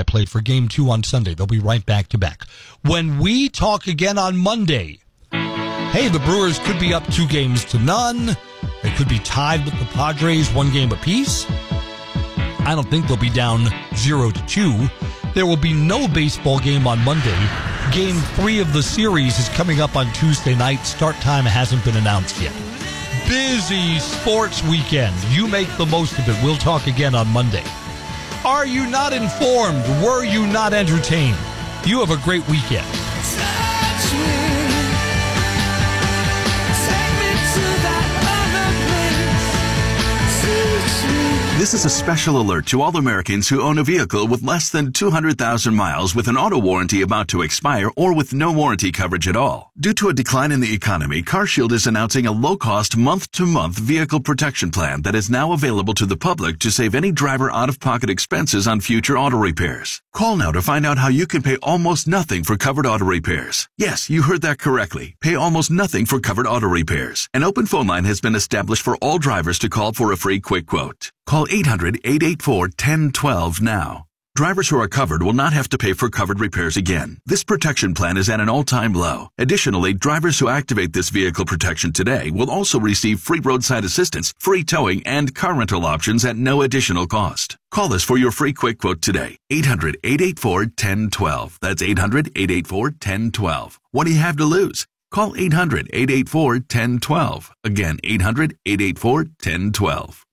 I played for Game 2 on Sunday. They'll be right back to back. When we talk again on Monday, hey, the Brewers could be up 2-0. They could be tied with the Padres 1 game apiece. I don't think they'll be down 0-2. There will be no baseball game on Monday. Game 3 of the series is coming up on Tuesday night. Start time hasn't been announced yet. Busy sports weekend. You make the most of it. We'll talk again on Monday. Are you not informed? Were you not entertained? You have a great weekend. Touch me. Take me to that other place. Teach me. This is a special alert to all Americans who own a vehicle with less than 200,000 miles with an auto warranty about to expire or with no warranty coverage at all. Due to a decline in the economy, CarShield is announcing a low-cost month-to-month vehicle protection plan that is now available to the public to save any driver out-of-pocket expenses on future auto repairs. Call now to find out how you can pay almost nothing for covered auto repairs. Yes, you heard that correctly. Pay almost nothing for covered auto repairs. An open phone line has been established for all drivers to call for a free quick quote. Call 800-884-1012 now. Drivers who are covered will not have to pay for covered repairs again. This protection plan is at an all-time low. Additionally, drivers who activate this vehicle protection today will also receive free roadside assistance, free towing, and car rental options at no additional cost. Call us for your free quick quote today. 800-884-1012. That's 800-884-1012. What do you have to lose? Call 800-884-1012. Again, 800-884-1012.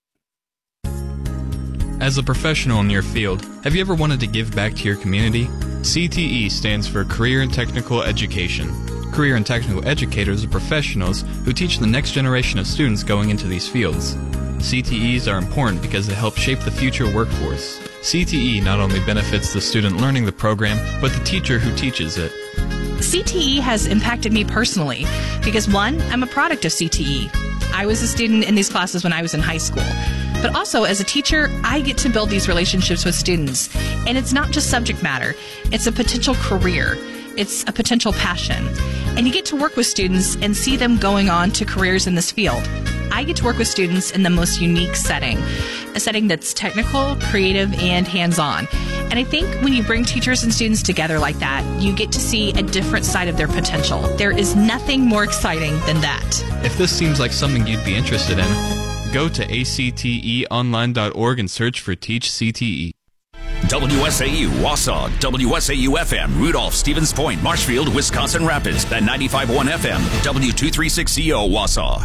As a professional in your field, have you ever wanted to give back to your community? CTE stands for Career and Technical Education. Career and Technical Educators are professionals who teach the next generation of students going into these fields. CTEs are important because they help shape the future workforce. CTE not only benefits the student learning the program, but the teacher who teaches it. CTE has impacted me personally because, one, I'm a product of CTE. I was a student in these classes when I was in high school. But also, as a teacher, I get to build these relationships with students. And it's not just subject matter. It's a potential career. It's a potential passion. And you get to work with students and see them going on to careers in this field. I get to work with students in the most unique setting, a setting that's technical, creative, and hands-on. And I think when you bring teachers and students together like that, you get to see a different side of their potential. There is nothing more exciting than that. If this seems like something you'd be interested in, go to acteonline.org and search for Teach CTE. WSAU, Wausau, WSAU-FM, Rudolph, Stevens Point, Marshfield, Wisconsin Rapids, and 95.1 FM, W236CO, Wausau.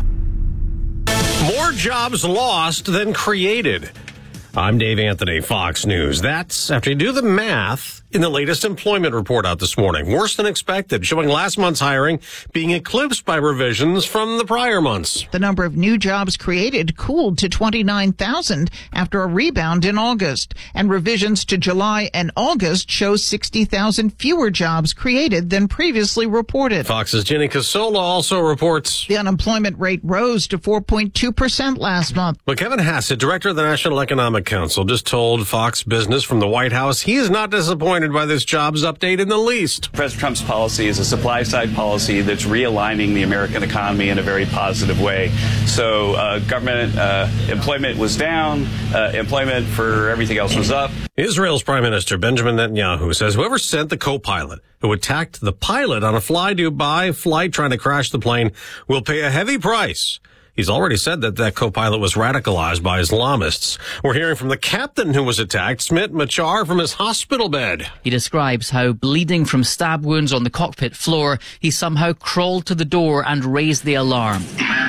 More jobs lost than created. I'm Dave Anthony, Fox News. That's after you do the math in the latest employment report out this morning. Worse than expected, showing last month's hiring being eclipsed by revisions from the prior months. The number of new jobs created cooled to 29,000 after a rebound in August. And revisions to July and August show 60,000 fewer jobs created than previously reported. Fox's Jenny Casola also reports the unemployment rate rose to 4.2% last month. But Kevin Hassett, director of the National Economic Council, just told Fox Business from the White House he is not disappointed by this jobs update in the least. President Trump's policy is a supply-side policy that's realigning the American economy in a very positive way. So government employment was down, employment for everything else was up. Israel's Prime Minister Benjamin Netanyahu says whoever sent the co-pilot who attacked the pilot on a fly-Dubai flight trying to crash the plane will pay a heavy price. He's already said that co-pilot was radicalized by Islamists. We're hearing from the captain who was attacked, Smit Machar, from his hospital bed. He describes how, bleeding from stab wounds on the cockpit floor, he somehow crawled to the door and raised the alarm.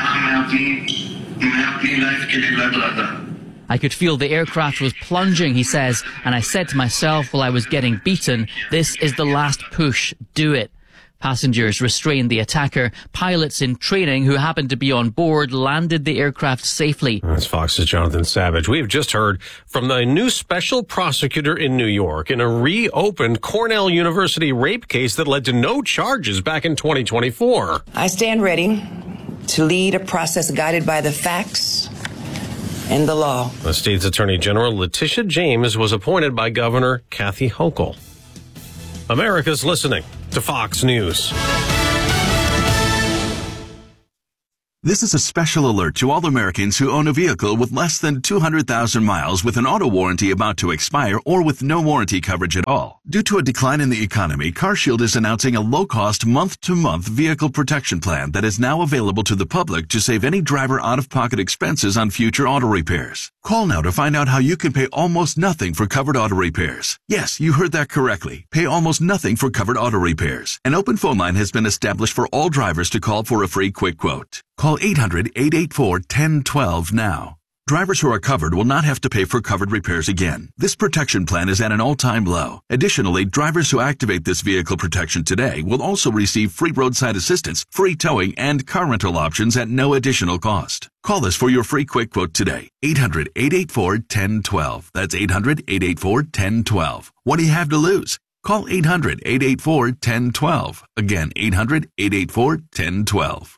I could feel the aircraft was plunging, he says, and I said to myself while I was getting beaten, this is the last push, do it. Passengers restrained the attacker. Pilots in training who happened to be on board landed the aircraft safely. That's Fox's Jonathan Savage. We have just heard from the new special prosecutor in New York in a reopened Cornell University rape case that led to no charges back in 2024. I stand ready to lead a process guided by the facts and the law. The state's Attorney General Letitia James was appointed by Governor Kathy Hochul. America's listening to Fox News. This is a special alert to all Americans who own a vehicle with less than 200,000 miles with an auto warranty about to expire or with no warranty coverage at all. Due to a decline in the economy, CarShield is announcing a low-cost month-to-month vehicle protection plan that is now available to the public to save any driver out-of-pocket expenses on future auto repairs. Call now to find out how you can pay almost nothing for covered auto repairs. Yes, you heard that correctly. Pay almost nothing for covered auto repairs. An open phone line has been established for all drivers to call for a free quick quote. Call 800-884-1012 now. Drivers who are covered will not have to pay for covered repairs again. This protection plan is at an all-time low. Additionally, drivers who activate this vehicle protection today will also receive free roadside assistance, free towing, and car rental options at no additional cost. Call us for your free quick quote today. 800-884-1012. That's 800-884-1012. What do you have to lose? Call 800-884-1012. Again, 800-884-1012.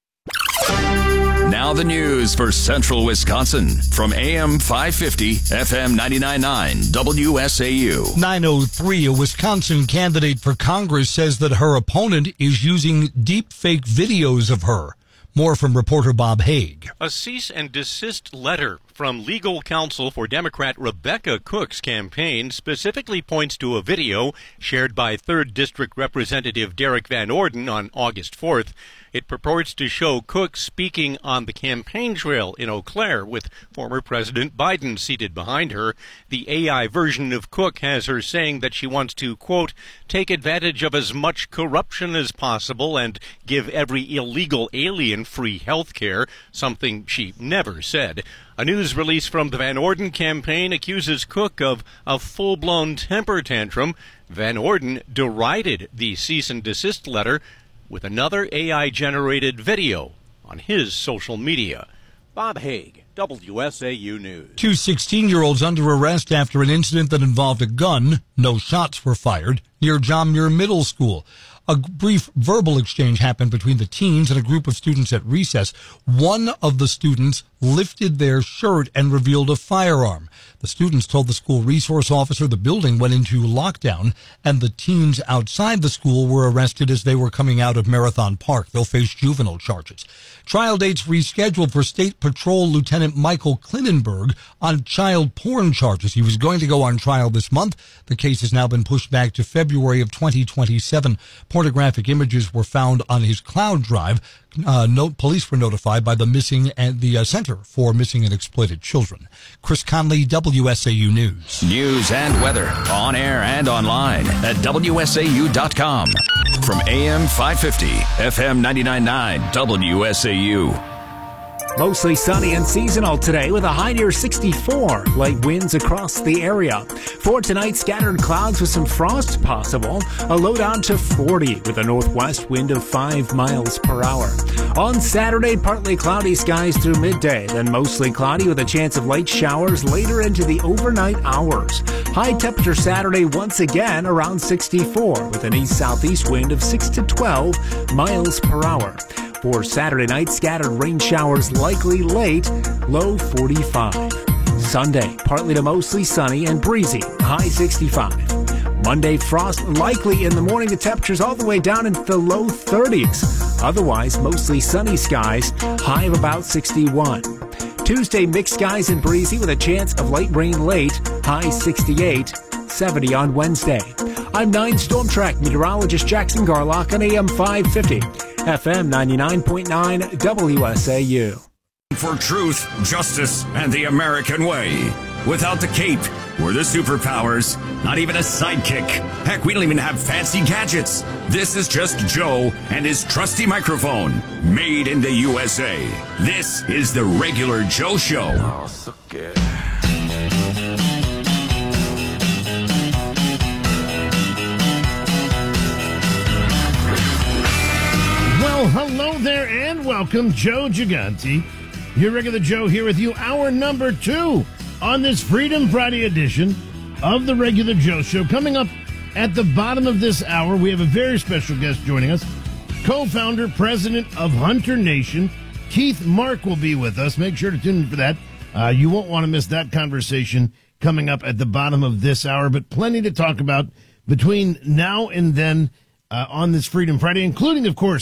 Now the news for Central Wisconsin from AM 550, FM 99.9, WSAU. 903, a Wisconsin candidate for Congress says that her opponent is using deep fake videos of her. More from reporter Bob Haig. A cease and desist letter from legal counsel for Democrat Rebecca Cook's campaign specifically points to a video shared by 3rd District Representative Derek Van Orden on August 4th. It purports to show Cook speaking on the campaign trail in Eau Claire with former President Biden seated behind her. The AI version of Cook has her saying that she wants to, quote, take advantage of as much corruption as possible and give every illegal alien free health care, something she never said. A news release from the Van Orden campaign accuses Cook of a full-blown temper tantrum. Van Orden derided the cease and desist letter with another AI-generated video on his social media. Bob Haig, WSAU News. 2 16-year-olds under arrest after an incident that involved a gun. No shots were fired near John Muir Middle School. A brief verbal exchange happened between the teens and a group of students at recess. One of the students lifted their shirt and revealed a firearm. The students told the school resource officer the building went into lockdown, and the teens outside the school were arrested as they were coming out of Marathon Park. They'll face juvenile charges. Trial dates rescheduled for State Patrol Lieutenant Michael Klinenberg on child porn charges. He was going to go on trial this month. The case has now been pushed back to February of 2027. Pornographic images were found on his cloud drive. Police were notified by the Center for Missing and Exploited Children. Chris Conley, WSAU News. News and weather on air and online at WSAU.com. From AM 550, FM 99.9, WSAU. Mostly sunny and seasonal today with a high near 64. Light winds across the area. For tonight, scattered clouds with some frost possible. A low down to 40 with a northwest wind of 5 miles per hour. On Saturday, partly cloudy skies through midday, then mostly cloudy with a chance of light showers later into the overnight hours. High temperature Saturday once again around 64 with an east-southeast wind of 6 to 12 miles per hour. For Saturday night, scattered rain showers likely late, low 45. Sunday, partly to mostly sunny and breezy, high 65. Monday, frost likely in the morning. The temperatures all the way down into the low 30s. Otherwise, mostly sunny skies, high of about 61. Tuesday, mixed skies and breezy with a chance of light rain late, high 68. 70 on Wednesday. I'm 9 Storm Track meteorologist Jackson Garlock on AM 550. FM 99.9 WSAU. For truth, justice, and the American way. Without the cape, we're the superpowers. Not even a sidekick. Heck, we don't even have fancy gadgets. This is just Joe and his trusty microphone. Made in the USA. This is the Regular Joe Show. Oh, so good. Well, hello there and welcome, Joe Gigante. Your Regular Joe here with you, hour number 2 on this Freedom Friday edition of the Regular Joe Show. Coming up at the bottom of this hour, we have a very special guest joining us. Co-founder, president of Hunter Nation, Keith Mark will be with us. Make sure to tune in for that. You won't want to miss that conversation coming up at the bottom of this hour, but plenty to talk about between now and then on this Freedom Friday, including, of course,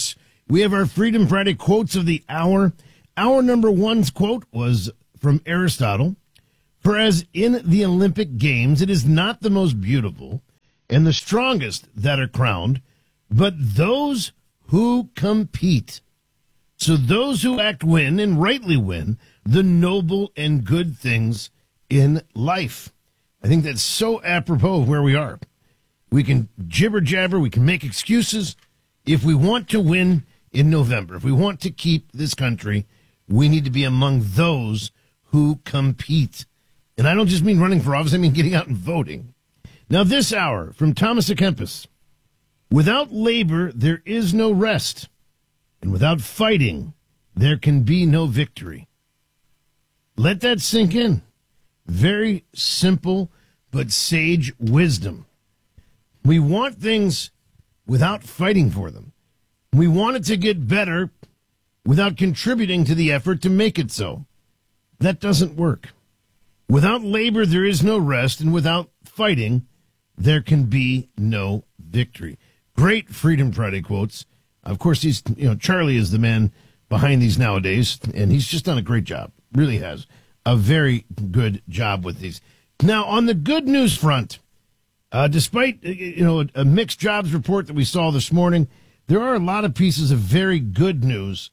We have our Freedom Friday quotes of the hour. Our number one's quote was from Aristotle. For as in the Olympic Games, it is not the most beautiful and the strongest that are crowned, but those who compete. So those who act win, and rightly win, the noble and good things in life. I think that's so apropos of where we are. We can jibber jabber, we can make excuses. If we want to win in November, if we want to keep this country, we need to be among those who compete. And I don't just mean running for office, I mean getting out and voting. Now this hour, from Thomas à Kempis, without labor, there is no rest. And without fighting, there can be no victory. Let that sink in. Very simple, but sage wisdom. We want things without fighting for them. We want it to get better without contributing to the effort to make it so. That doesn't work. Without labor, there is no rest, and without fighting, there can be no victory. Great Freedom Friday quotes. Of course, Charlie is the man behind these nowadays, and he's just done a great job. Really has. A very good job with these. Now, on the good news front, despite a mixed jobs report that we saw this morning, there are a lot of pieces of very good news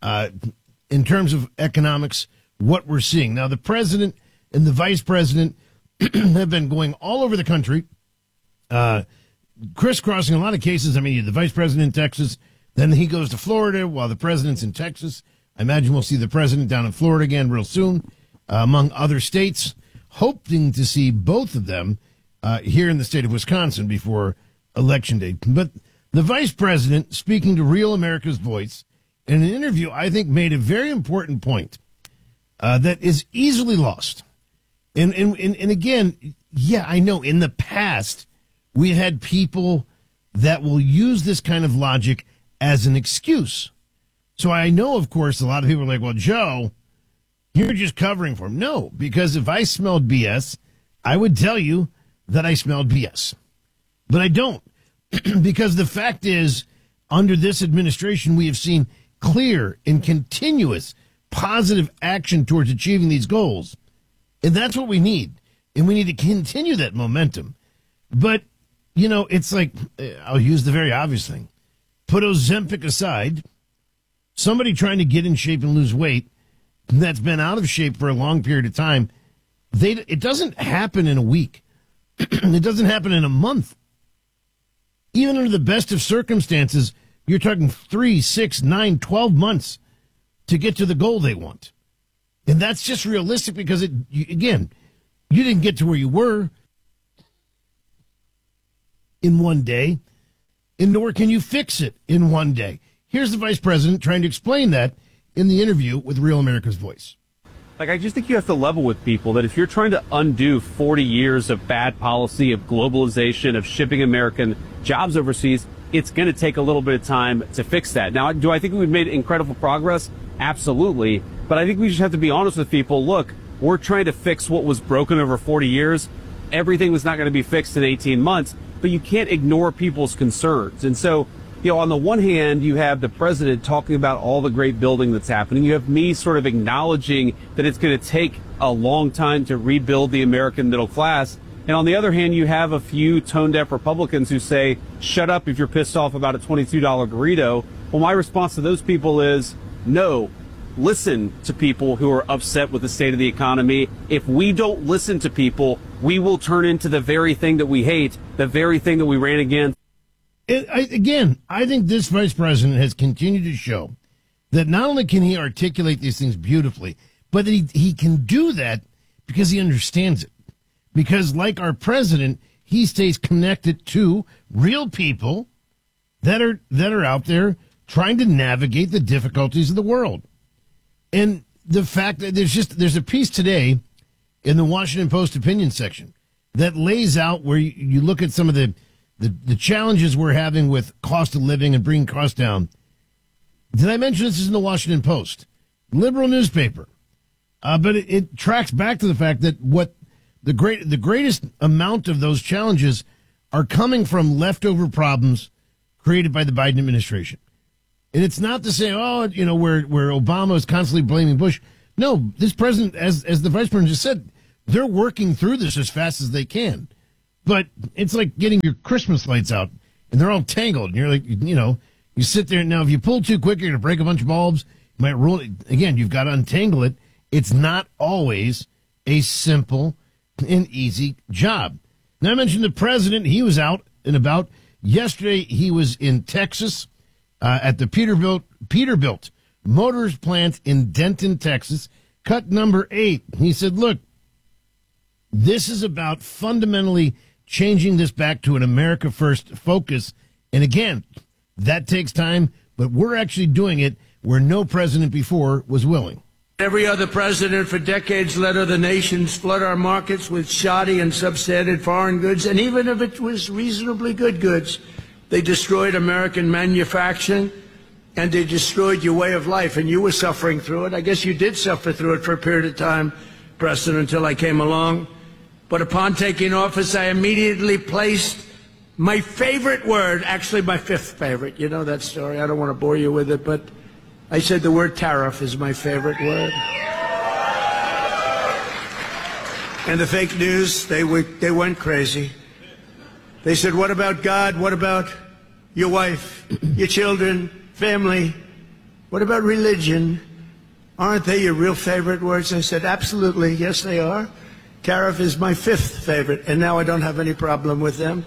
in terms of economics, what we're seeing. Now, the president and the vice president have been going all over the country, crisscrossing a lot of cases. I mean, the vice president in Texas, then he goes to Florida while the president's in Texas. I imagine we'll see the president down in Florida again real soon, among other states, hoping to see both of them here in the state of Wisconsin before Election Day. But the vice president, speaking to Real America's Voice, in an interview, I think made a very important point that is easily lost. And again, yeah, I know in the past we had people that will use this kind of logic as an excuse. So I know, of course, a lot of people are like, well, Joe, you're just covering for him. No, because if I smelled BS, I would tell you that I smelled BS. But I don't. Because the fact is, under this administration, we have seen clear and continuous positive action towards achieving these goals. And that's what we need. And we need to continue that momentum. But, it's like, I'll use the very obvious thing. Put Ozempic aside, somebody trying to get in shape and lose weight that's been out of shape for a long period of time, it doesn't happen in a week. It doesn't happen in a month. Even under the best of circumstances, you're talking 3, 6, 9, 12 months to get to the goal they want. And that's just realistic because, you didn't get to where you were in one day, and nor can you fix it in one day. Here's the vice president trying to explain that in the interview with Real America's Voice. I just think you have to level with people that if you're trying to undo 40 years of bad policy, of globalization, of shipping American jobs overseas, it's going to take a little bit of time to fix that. Now, do I think we've made incredible progress? Absolutely. But I think we just have to be honest with people. Look, we're trying to fix what was broken over 40 years. Everything was not going to be fixed in 18 months, but you can't ignore people's concerns. And so, on the one hand, you have the president talking about all the great building that's happening. You have me sort of acknowledging that it's going to take a long time to rebuild the American middle class. And on the other hand, you have a few tone-deaf Republicans who say, shut up if you're pissed off about a $22 burrito. Well, my response to those people is, no, listen to people who are upset with the state of the economy. If we don't listen to people, we will turn into the very thing that we hate, the very thing that we ran against. I think this vice president has continued to show that not only can he articulate these things beautifully, but that he can do that because he understands it. Because like our president, he stays connected to real people that are out there trying to navigate the difficulties of the world. And the fact that there's a piece today in the Washington Post opinion section that lays out where you look at some of the challenges we're having with cost of living and bringing costs down. Did I mention this is in the Washington Post? Liberal newspaper. But it tracks back to the fact that what the greatest amount of those challenges are coming from leftover problems created by the Biden administration. And it's not to say, where Obama is constantly blaming Bush. No, this president, as the vice president just said, they're working through this as fast as they can. But it's like getting your Christmas lights out, and they're all tangled. And you're like, you sit there. Now, if you pull too quick, you're going to break a bunch of bulbs. You might ruin it. Again, you've got to untangle it. It's not always a simple and easy job. Now, I mentioned the president. He was out and about. Yesterday, he was in Texas at the Peterbilt Motors plant in Denton, Texas, cut number 8. He said, look, this is about fundamentally changing this back to an America First focus. And again, that takes time, but we're actually doing it where no president before was willing. Every other president for decades led other nations flood our markets with shoddy and substandard foreign goods, and even if it was reasonably good goods, they destroyed American manufacturing, and they destroyed your way of life, and you were suffering through it. I guess you did suffer through it for a period of time, Preston, until I came along. But upon taking office, I immediately placed my favorite word, actually my 5th favorite. You know that story. I don't want to bore you with it, but I said the word tariff is my favorite word. And the fake news, they went crazy. They said, what about God? What about your wife, your children, family? What about religion? Aren't they your real favorite words? I said, absolutely, yes they are. Tariff is my 5th favorite, and now I don't have any problem with them.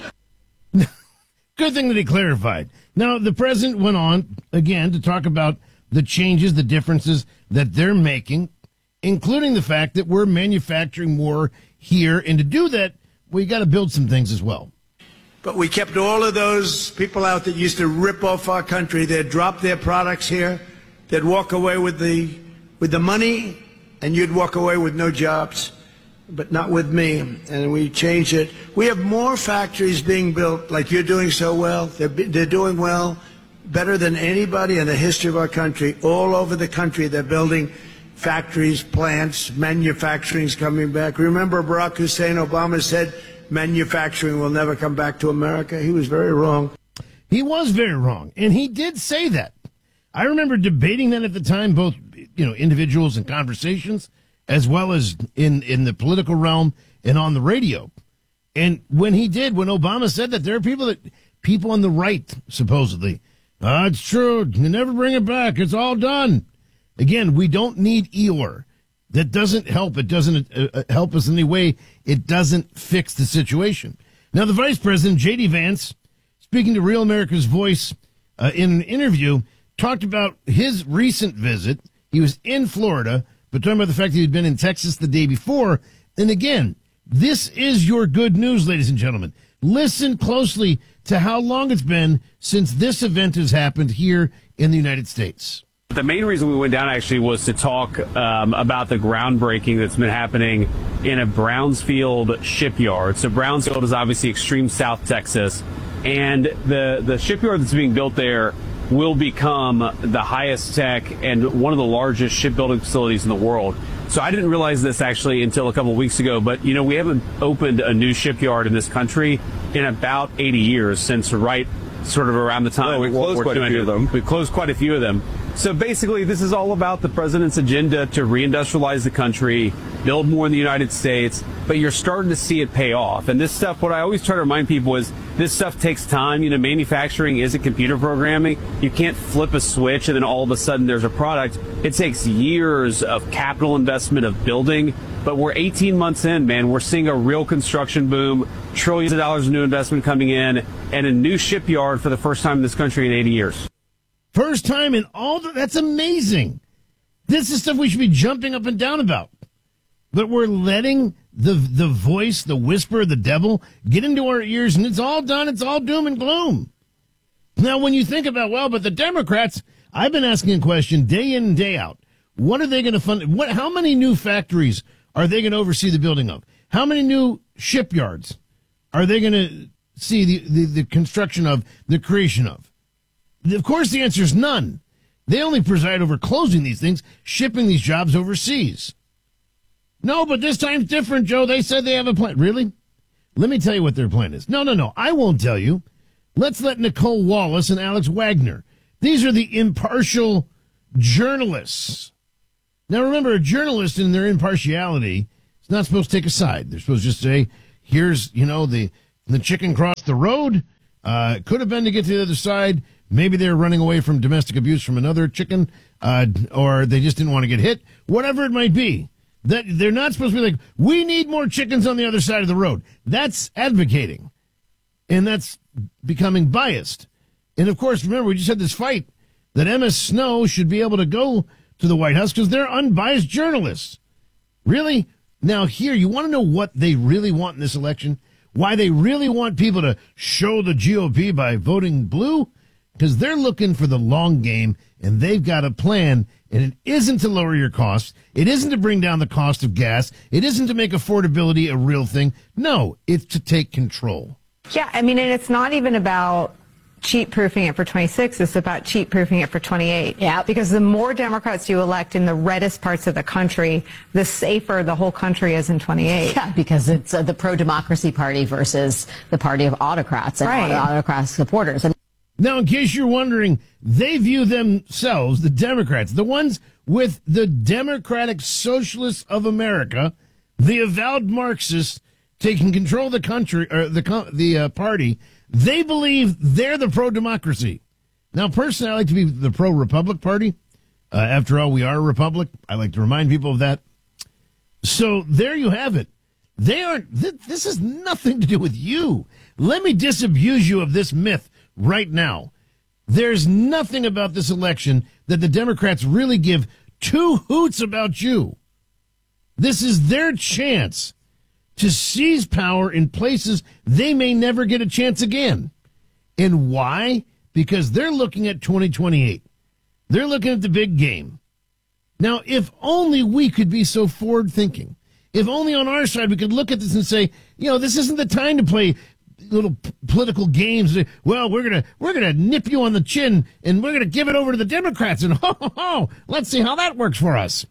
Good thing that he clarified. Now, the president went on, again, to talk about the changes, the differences that they're making, including the fact that we're manufacturing more here. And to do that, we got to build some things as well. But we kept all of those people out that used to rip off our country. They'd drop their products here. They'd walk away with the money, and you'd walk away with no jobs. But not with me, and we changed it. We have more factories being built, like you're doing so well. They're doing well, better than anybody in the history of our country. All over the country, they're building factories, plants, manufacturing's coming back. Remember Barack Hussein Obama said manufacturing will never come back to America? He was very wrong. He was very wrong, and he did say that. I remember debating that at the time, both individuals and conversations, as well as in the political realm and on the radio. And when Obama said that, there are people on the right, supposedly, it's true, you never bring it back, it's all done. Again, we don't need Eeyore. That doesn't help. It doesn't help us in any way. It doesn't fix the situation. Now, the vice president, J.D. Vance, speaking to Real America's Voice in an interview, talked about his recent visit. He was in Florida, but talking about the fact that he'd been in Texas the day before. And again, this is your good news, ladies and gentlemen. Listen closely to how long it's been since this event has happened here in the United States. The main reason we went down actually was to talk about the groundbreaking that's been happening in a Brownsfield shipyard. So Brownsfield is obviously extreme South Texas, and the shipyard that's being built there will become the highest tech and one of the largest shipbuilding facilities in the world. So I didn't realize this actually until a couple of weeks ago, but we haven't opened a new shipyard in this country in about 80 years, since right sort of around the time we closed quite a few of them. We've closed quite a few of them. So basically, this is all about the president's agenda to reindustrialize the country, build more in the United States, but you're starting to see it pay off. And this stuff, what I always try to remind people is, this stuff takes time. Manufacturing isn't computer programming. You can't flip a switch and then all of a sudden there's a product. It takes years of capital investment of building, but we're 18 months in, man. We're seeing a real construction boom, trillions of dollars of new investment coming in, and a new shipyard for the first time in this country in 80 years. First time in that's amazing. This is stuff we should be jumping up and down about. But we're letting the voice, the whisper of the devil get into our ears, and it's all done. It's all doom and gloom. Now, when you think about, but the Democrats, I've been asking a question day in and day out. What are they going to fund? How many new factories are they going to oversee the building of? How many new shipyards are they going to see the construction of, the creation of? Of course, the answer is none. They only preside over closing these things, shipping these jobs overseas. No, but this time's different, Joe. They said they have a plan. Really? Let me tell you what their plan is. No. I won't tell you. Let's let Nicole Wallace and Alex Wagner, These are the impartial journalists. Now, remember, a journalist in their impartiality is not supposed to take a side. They're supposed to just say, here's, the chicken crossed the road. It could have been to get to the other side. Maybe they were running away from domestic abuse from another chicken, or they just didn't want to get hit. Whatever it might be. That they're not supposed to be like, we need more chickens on the other side of the road. That's advocating. And that's becoming biased. And, of course, remember, we just had this fight that MS Snow should be able to go to the White House because they're unbiased journalists. Really? Now, here, you want to know what they really want in this election? Why they really want people to show the GOP by voting blue? Because they're looking for the long game, and they've got a plan, and it isn't to lower your costs. It isn't to bring down the cost of gas. It isn't to make affordability a real thing. No, it's to take control. Yeah, I mean, and it's not even about cheat-proofing it for 26. It's about cheat-proofing it for 28. Yeah. Because the more Democrats you elect in the reddest parts of the country, the safer the whole country is in 28. Yeah, because it's the pro-democracy party versus the party of autocrats and autocrat supporters. Now, in case you're wondering, they view themselves, the Democrats, the ones with the Democratic Socialists of America, the avowed Marxists taking control of the country, or the party, they believe they're the pro-democracy. Now, personally, I like to be the pro-republic party. After all, we are a republic. I like to remind people of that. So there you have it. They aren't. This has nothing to do with you. Let me disabuse you of this myth right now. There's nothing about this election that the Democrats really give two hoots about you. This is their chance to seize power in places they may never get a chance again. And why? Because they're looking at 2028. They're looking at the big game. Now, if only we could be so forward-thinking. If only on our side we could look at this and say, this isn't the time to play little political games. Well, we're gonna nip you on the chin, and we're gonna give it over to the Democrats, and let's see how that works for us.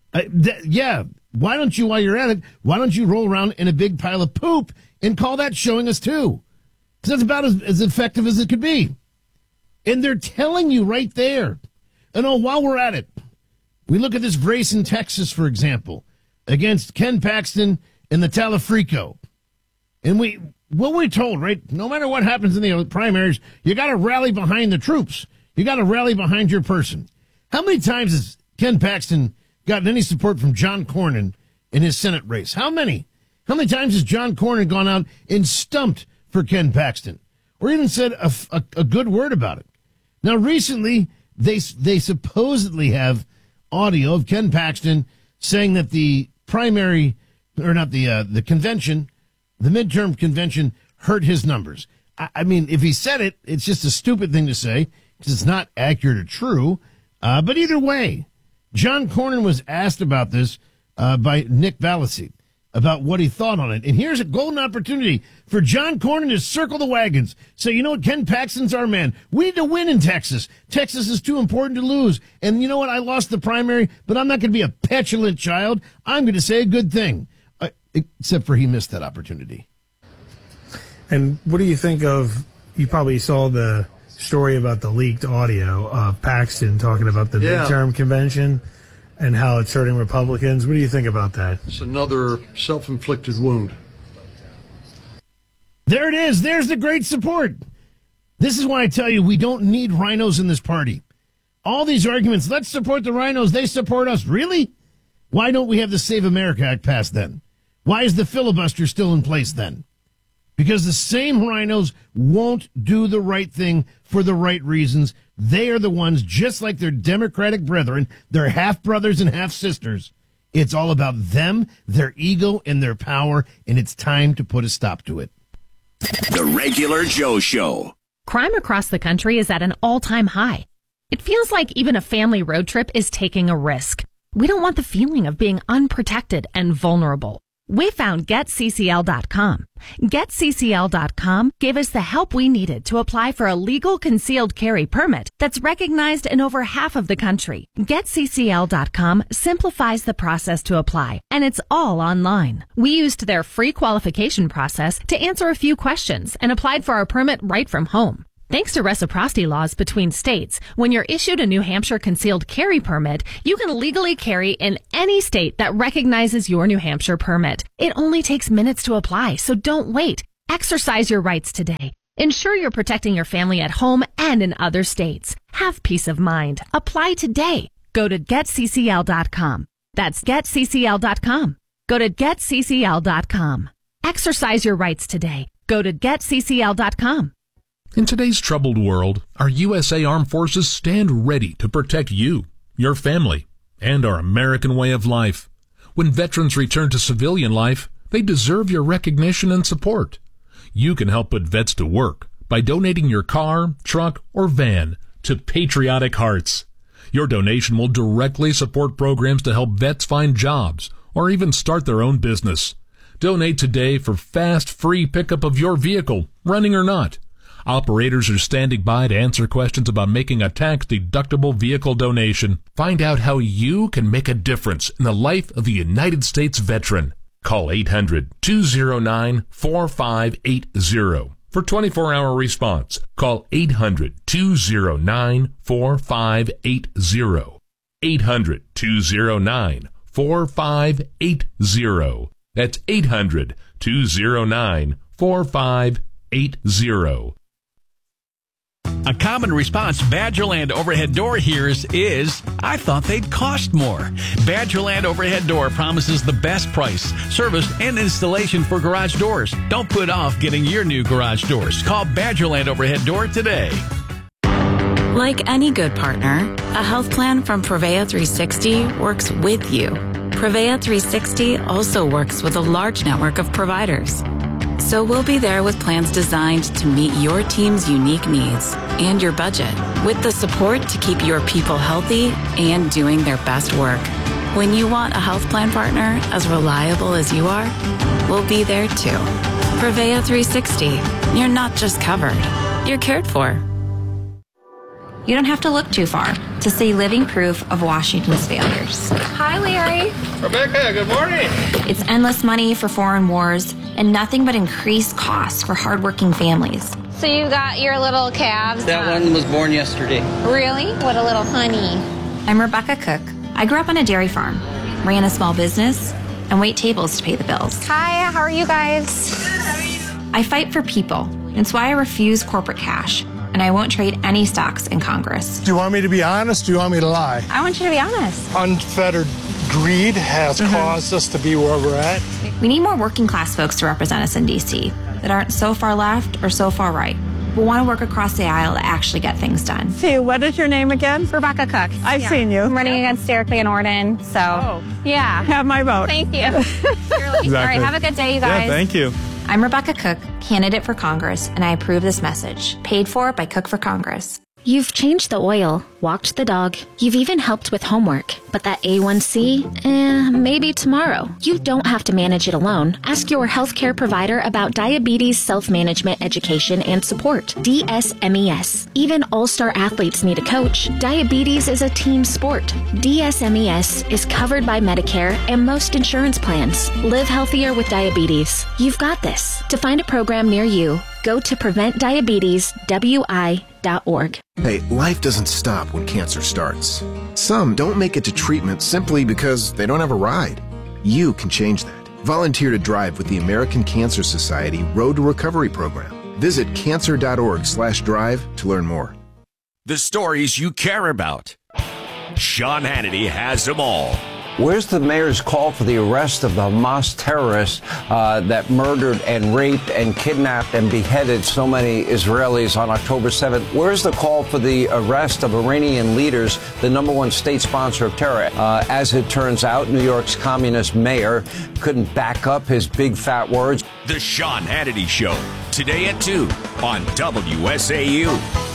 Why don't you, while you're at it, why don't you roll around in a big pile of poop and call that showing us too? Because that's about as effective as it could be. And they're telling you right there. And while we're at it, we look at this race in Texas, for example, against Ken Paxton and the Talafrico. And what we're told, right, no matter what happens in the primaries, you got to rally behind the troops. You got to rally behind your person. How many times has Ken Paxton gotten any support from John Cornyn in his Senate race? How many? How many times has John Cornyn gone out and stumped for Ken Paxton, or even said a good word about it? Now, recently, they supposedly have audio of Ken Paxton saying that the primary, or not the convention, the midterm convention, hurt his numbers. I mean, if he said it, it's just a stupid thing to say because it's not accurate or true. But either way, John Cornyn was asked about this by Nick Vallely about what he thought on it. And here's a golden opportunity for John Cornyn to circle the wagons. Say, you know what, Ken Paxton's our man. We need to win in Texas. Texas is too important to lose. And you know what, I lost the primary, but I'm not going to be a petulant child. I'm going to say a good thing. Except for he missed that opportunity. And what do you think of, you probably saw the story about the leaked audio of Paxton talking about the midterm convention and how it's hurting Republicans. What do you think about that? It's another self-inflicted wound. There it is. There's the great support. This is why I tell you we don't need rhinos in this party. All these arguments, let's support the rhinos, they support us. Really? Why don't we have the Save America Act passed then? Why is the filibuster still in place then? Because the same rhinos won't do the right thing for the right reasons. They are the ones, just like their Democratic brethren, their half-brothers and half-sisters. It's all about them, their ego, and their power, and it's time to put a stop to it. The Regular Joe Show. Crime across the country is at an all-time high. It feels like even a family road trip is taking a risk. We don't want the feeling of being unprotected and vulnerable. We found GetCCL.com. GetCCL.com gave us the help we needed to apply for a legal concealed carry permit that's recognized in over half of the country. GetCCL.com simplifies the process to apply, and it's all online. We used their free qualification process to answer a few questions and applied for our permit right from home. Thanks to reciprocity laws between states, when you're issued a New Hampshire concealed carry permit, you can legally carry in any state that recognizes your New Hampshire permit. It only takes minutes to apply, so don't wait. Exercise your rights today. Ensure you're protecting your family at home and in other states. Have peace of mind. Apply today. Go to getccl.com. That's getccl.com. Go to getccl.com. Exercise your rights today. Go to getccl.com. In today's troubled world, our USA Armed Forces stand ready to protect you, your family, and our American way of life. When veterans return to civilian life, they deserve your recognition and support. You can help put vets to work by donating your car, truck, or van to Patriotic Hearts. Your donation will directly support programs to help vets find jobs or even start their own business. Donate today for fast, free pickup of your vehicle, running or not. Operators are standing by to answer questions about making a tax-deductible vehicle donation. Find out how you can make a difference in the life of a United States veteran. Call 800-209-4580 for 24-hour response. Call 800-209-4580. 800-209-4580. That's 800-209-4580. A common response Badgerland Overhead Door hears is, I thought they'd cost more. Badgerland Overhead Door promises the best price, service, and installation for garage doors. Don't put off getting your new garage doors. Call Badgerland Overhead Door today. Like any good partner, a health plan from Prevea 360 works with you. Prevea 360 also works with a large network of providers. So we'll be there with plans designed to meet your team's unique needs and your budget, with the support to keep your people healthy and doing their best work. When you want a health plan partner as reliable as you are, we'll be there too. Prevea 360, you're not just covered, you're cared for. You don't have to look too far to see living proof of Washington's failures. Hi, Larry. Rebecca, good morning. It's endless money for foreign wars and nothing but increased costs for hardworking families. So you got your little calves? That one was born yesterday. Really? What a little honey. I'm Rebecca Cook. I grew up on a dairy farm, ran a small business, and wait tables to pay the bills. Hi, how are you guys? I fight for people. It's why I refuse corporate cash. And I won't trade any stocks in Congress. Do you want me to be honest? Do you want me to lie? I want you to be honest. Unfettered greed has caused us to be where we're at. We need more working class folks to represent us in D.C. that aren't so far left or so far right. We want to work across the aisle to actually get things done. See, what is your name again? Rebecca Cook. I've seen you. I'm running against Derek Van Orden, so yeah. Have my vote. Thank you. Exactly. All right, have a good day, you guys. Yeah, thank you. I'm Rebecca Cook, candidate for Congress, and I approve this message. Paid for by Cook for Congress. You've changed the oil, walked the dog, you've even helped with homework. But that A1C, maybe tomorrow. You don't have to manage it alone. Ask your healthcare provider about diabetes self-management education and support, DSMES. Even all-star athletes need a coach. Diabetes is a team sport. DSMES is covered by Medicare and most insurance plans. Live healthier with diabetes. You've got this. To find a program near you, go to PreventDiabetesWI.org. Hey, life doesn't stop when cancer starts. Some don't make it to treatment simply because they don't have a ride. You can change that. Volunteer to drive with the American Cancer Society Road to Recovery program. Visit cancer.org/drive to learn more. The stories you care about. Sean Hannity has them all. Where's the mayor's call for the arrest of the Hamas terrorists that murdered and raped and kidnapped and beheaded so many Israelis on October 7th? Where's the call for the arrest of Iranian leaders, the #1 state sponsor of terror? As it turns out, New York's communist mayor couldn't back up his big fat words. The Sean Hannity Show, today at 2 on WSAU.